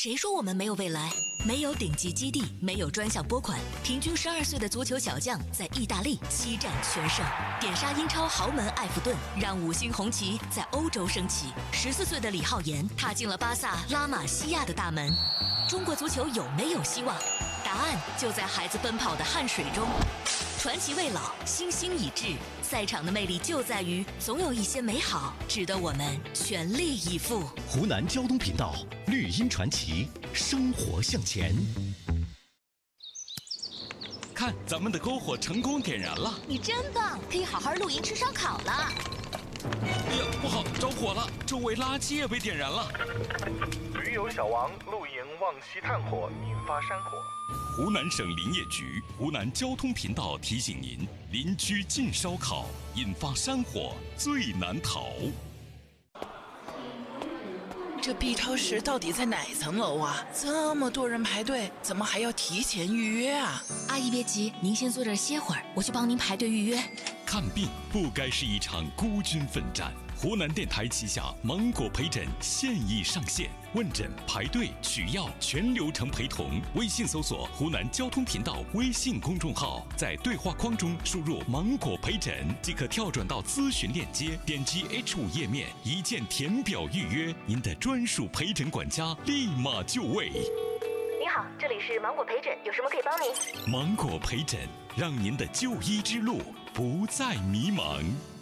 谁说我们没有未来？没有顶级基地，没有专项拨款，平均12岁的足球小将在意大利7战全胜，点杀英超豪门埃弗顿，让5星红旗在欧洲升起。14岁的李浩言踏进了巴萨拉玛西亚的大门。中国足球有没有希望？答案就在孩子奔跑的汗水中。传奇未老，星星已至。赛场的魅力就在于，总有一些美好值得我们全力以赴。 湖南交通频道绿茵传奇，生活向前。 看，咱们的篝火成功点燃了！ 你真棒，可以好好露营吃烧烤了。 哎呀，不好，着火了！周围垃圾也被点燃了。 驴友小王露营忘期炭火，引发山火。 湖南省林业局、湖南交通频道提醒您：林区禁烧烤，引发山火最难逃。 这 B 超市到底在哪层楼啊？这么多人排队，怎么还要提前预约啊？ 阿姨别急，您先坐这儿歇会儿，我去帮您排队预约。 看病不该是一场孤军奋战。湖南电台旗下芒果陪诊现已上线，问诊、排队、取药全流程陪同。微信搜索湖南交通频道微信公众号，在对话框中输入芒果陪诊即可跳转到咨询链接，点击 H5 页面，一键填表预约，您的专属陪诊管家立马就位。 您好，这里是芒果陪诊，有什么可以帮您？ 芒果陪诊，让您的就医之路不再迷茫。